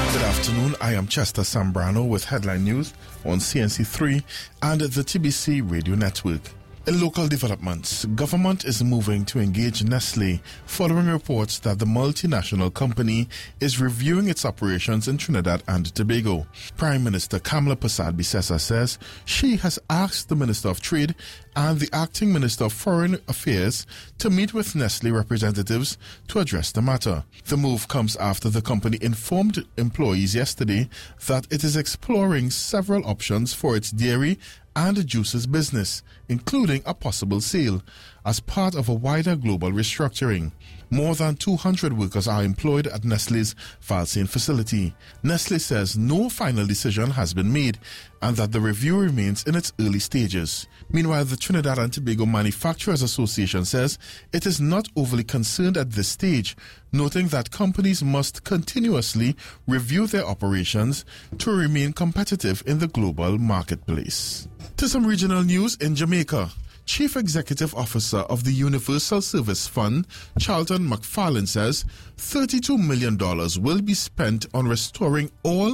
Good afternoon, I am Chester Sambrano with headline news on CNC3 and the TBC Radio Network. In local developments, government is moving to engage Nestle following reports that the multinational company is reviewing its operations in Trinidad and Tobago. Prime Minister Kamla Persad-Bissessar says she has asked the Minister of Trade and the Acting Minister of Foreign Affairs to meet with Nestle representatives to address the matter. The move comes after the company informed employees yesterday that it is exploring several options for its dairy and juices business, including a possible sale, as part of a wider global restructuring. More than 200 workers are employed at Nestle's Valsayn facility. Nestle says no final decision has been made and that the review remains in its early stages. Meanwhile, the Trinidad and Tobago Manufacturers Association says it is not overly concerned at this stage, noting that companies must continuously review their operations to remain competitive in the global marketplace. To some regional news in Jamaica. Chief Executive Officer of the Universal Service Fund, Charlton McFarlane, says $32 million will be spent on restoring all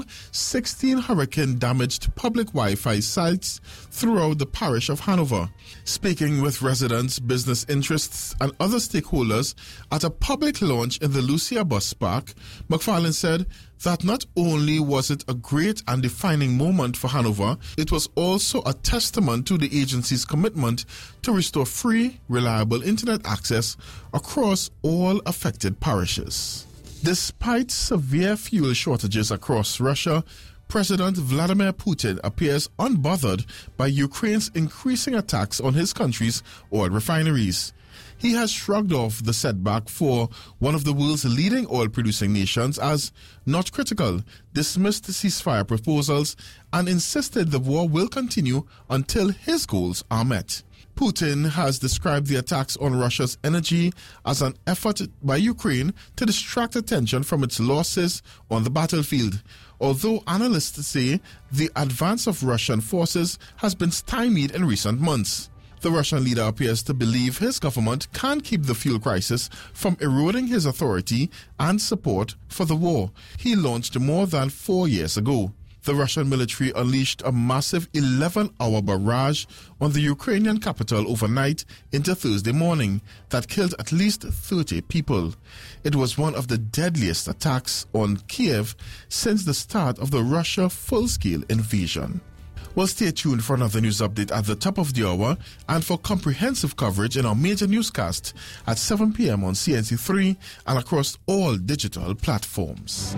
16 hurricane-damaged public Wi-Fi sites throughout the parish of Hanover. Speaking with residents, business interests, and other stakeholders at a public launch in the Lucia Bus Park, McFarlane said that not only was it a great and defining moment for Hanover, it was also a testament to the agency's commitment to restore free, reliable internet access across all affected parishes. Despite severe fuel shortages across Russia, President Vladimir Putin appears unbothered by Ukraine's increasing attacks on his country's oil refineries. He has shrugged off the setback for one of the world's leading oil-producing nations as not critical, dismissed ceasefire proposals, and insisted the war will continue until his goals are met. Putin has described the attacks on Russia's energy as an effort by Ukraine to distract attention from its losses on the battlefield, although analysts say the advance of Russian forces has been stymied in recent months. The Russian leader appears to believe his government can keep the fuel crisis from eroding his authority and support for the war he launched more than 4 years ago. The Russian military unleashed a massive 11-hour barrage on the Ukrainian capital overnight into Thursday morning that killed at least 30 people. It was one of the deadliest attacks on Kiev since the start of the Russia full-scale invasion. Well, stay tuned for another news update at the top of the hour and for comprehensive coverage in our major newscast at 7 p.m. on CNC3 and across all digital platforms.